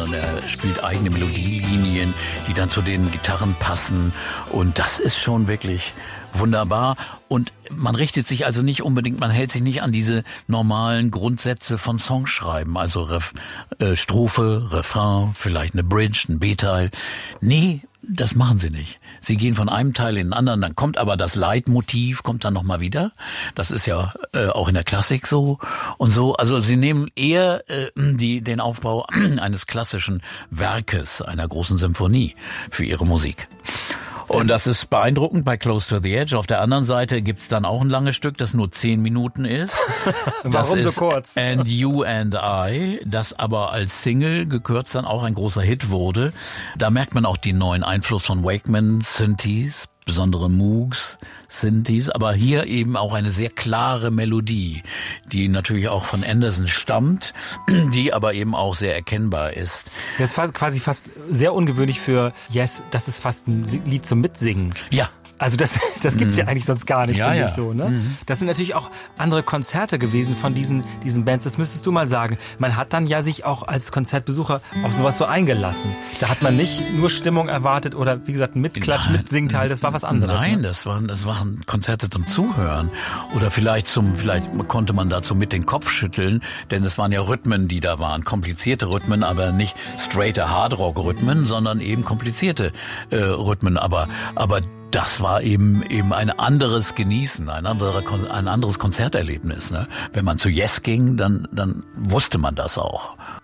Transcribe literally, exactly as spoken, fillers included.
sondern er spielt eigene Melodielinien, die dann zu den Gitarren passen. Und das ist schon wirklich wunderbar. Und man richtet sich also nicht unbedingt, man hält sich nicht an diese normalen Grundsätze von Songschreiben, also Ref, äh, Strophe, Refrain, vielleicht eine Bridge, ein B-Teil. Nee, das machen sie nicht. Sie gehen von einem Teil in den anderen, dann kommt aber das Leitmotiv, kommt dann nochmal wieder. Das ist ja äh, auch in der Klassik so und so. Also sie nehmen eher äh, die, den Aufbau eines klassischen Werkes, einer großen Symphonie für ihre Musik. Und das ist beeindruckend bei Close to the Edge. Auf der anderen Seite gibt's dann auch ein langes Stück, das nur zehn Minuten ist. Das Warum ist so kurz? And You and I, das aber als Single gekürzt dann auch ein großer Hit wurde. Da merkt man auch den neuen Einfluss von Wakeman Synthes, besondere Moogs, Synthes, aber hier eben auch eine sehr klare Melodie, die natürlich auch von Anderson stammt, die aber eben auch sehr erkennbar ist. Das ist quasi fast sehr ungewöhnlich für Yes, das ist fast ein Lied zum Mitsingen. Ja. Also das, das gibt's mm. ja eigentlich sonst gar nicht, ja, finde ja. ich so, ne? Mm. Das sind natürlich auch andere Konzerte gewesen von diesen, diesen Bands. Das müsstest du mal sagen. Man hat dann ja sich auch als Konzertbesucher auf sowas so eingelassen. Da hat man nicht nur Stimmung erwartet oder, wie gesagt, ein Mitklatsch, Mitsingteil. Das war was anderes. Nein, ne? das waren, das waren Konzerte zum Zuhören. Oder vielleicht zum, vielleicht konnte man dazu mit den Kopf schütteln, denn es waren ja Rhythmen, die da waren. Komplizierte Rhythmen, aber nicht straighte Hardrock-Rhythmen, sondern eben komplizierte äh, Rhythmen. Aber, aber das war eben eben ein anderes Genießen, ein anderer ein anderes Konzerterlebnis. Ne? Wenn man zu Yes ging, dann dann wusste man das auch.